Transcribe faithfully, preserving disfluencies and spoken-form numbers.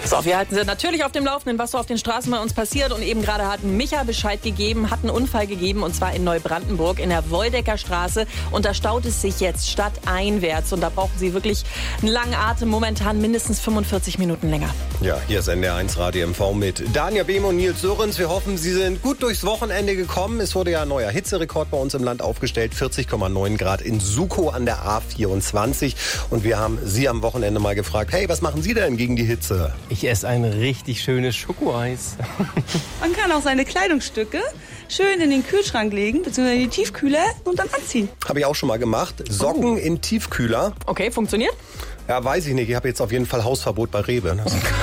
So, wir halten Sie natürlich auf dem Laufenden, was so auf den Straßen bei uns passiert. Und eben gerade hat Micha Bescheid gegeben, hat einen Unfall gegeben, und zwar in Neubrandenburg in der Woldecker Straße. Und da staut es sich jetzt stadteinwärts. Und da brauchen Sie wirklich einen langen Atem, momentan mindestens fünfundvierzig Minuten länger. Ja, hier ist N D R eins Radio M V mit Dania Behm und Nils Sörens. Wir hoffen, Sie sind gut durchs Wochenende gekommen. Es wurde ja ein neuer Hitzerekord bei uns im Land aufgestellt. vierzig Komma neun Grad in Sukow an der A vierundzwanzig. Und wir haben Sie am Wochenende mal gefragt, hey, was machen Sie denn gegen die Hitze? Ich esse ein richtig schönes Schokoeis. Man kann auch seine Kleidungsstücke schön in den Kühlschrank legen, beziehungsweise in die Tiefkühler und dann anziehen. Habe ich auch schon mal gemacht. Socken oh. in Tiefkühler. Okay, funktioniert? Ja, weiß ich nicht. Ich habe jetzt auf jeden Fall Hausverbot bei Rewe.